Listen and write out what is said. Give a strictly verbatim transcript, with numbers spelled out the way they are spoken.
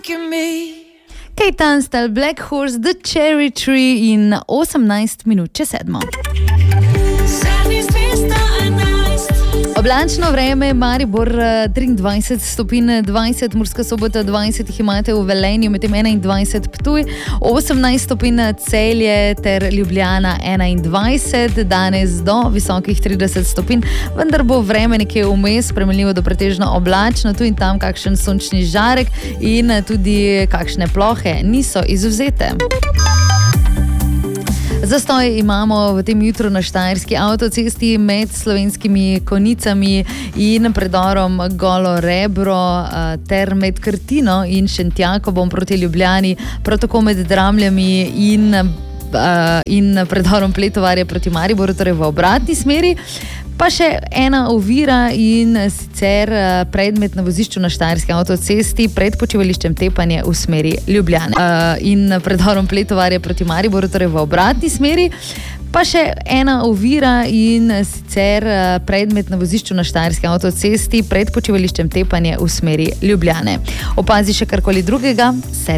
Kate Tunstall, Black Horse, The Cherry Tree in osemnajst minut čez sedmo. Oblačno vreme, Maribor triindvajset stopinj, dvajset, Murska Sobota dvajset, jih imate v Velenju, medtem enaindvajset Ptuj, osemnajst stopinj Celje ter Ljubljana enaindvajset, danes do visokih trideset stopinj, vendar bo vreme nekje vmes, spremenljivo do pretežno oblačno, tu in tam kakšen sončni žarek in tudi kakšne plohe niso izvzete. Zastoj imamo v tem jutru na Štajerski avtocesti med Slovenskimi Konicami in predorom Golo Rebro ter med Krtino in Šentjakobom proti Ljubljani, prav tako med Dramljami in, in predorom Pletovarja proti Mariboru, torej v obratni smeri. Pa še ena ovira in sicer predmet na vozišču na Štajerski avtocesti pred počivališčem Tepanje v smeri Ljubljane. In predorom Pletovarja proti Mariboru, torej v obratni smeri. Pa še ena ovira in sicer predmet na vozišču na Štajerski avtocesti pred počivališčem Tepanje v smeri Ljubljane. Opazi še karkoli drugega.